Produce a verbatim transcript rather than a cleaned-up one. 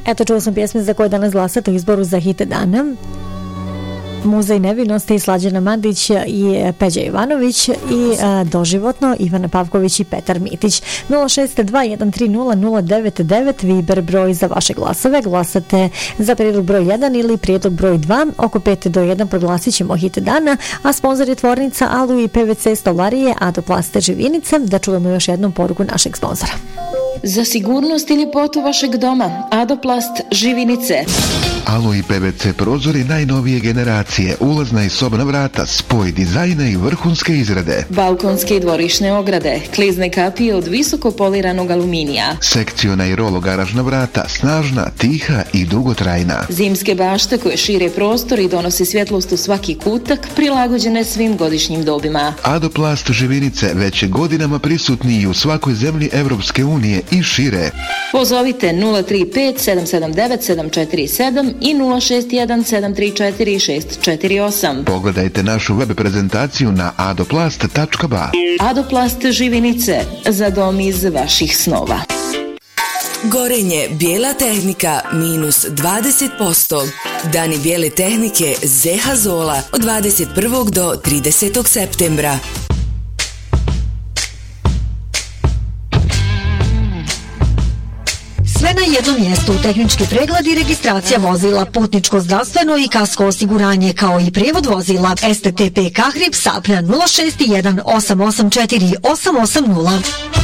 Eto, čuo sam pjesme za koje danas glasate u izboru za hit dana. Muzej nevinosti, Slađana Mandić i Peđa Ivanović i a, doživotno Ivana Pavković i Petar Mitić. nula šest dva jedan tri nula nula devet devet Viber broj za vaše glasove. Glasate za prijedlog broj jedan ili prijedlog broj dva. Oko pet do jedan proglasit ćemo hit dana, a sponzor je tvornica Alu i P V C stolarije Adoplaste Živinice. Da čujemo još jednom poruku našeg sponzora. Za sigurnost i ljepotu vašeg doma, Adoplast Živinice. Alo i P V C prozori najnovije generacije, ulazna i sobna vrata, spoj dizajna i vrhunske izrade. Balkonske i dvorišne ograde, klizne kapije od visoko poliranog aluminija. Sekciona i rolo garažna vrata, snažna, tiha i dugotrajna. Zimske bašte koje šire prostor i donose svjetlost u svaki kutak, prilagođene svim godišnjim dobima. Adoplast Živinice već je godinama prisutni i u svakoj zemlji Evropske unije i šire. Pozovite nula tri pet sedam sedam devet sedam četiri sedam i nula šest jedan sedam tri četiri šest četiri osam. Pogledajte našu web prezentaciju na adoplast tačka ba. Adoplast Živinice, za dom iz vaših snova. Gorenje bijela tehnika minus dvadeset posto. Dani bijele tehnike Zeha Zola od dvadeset prvog do tridesetog septembra. Sve na jednom mjestu, tehnički pregled i registracija vozila, putničko zdravstveno i kasko osiguranje, kao i prijevod vozila. S T T P Kahrib Sapna nula šest jedan osam osam četiri osam osam nula.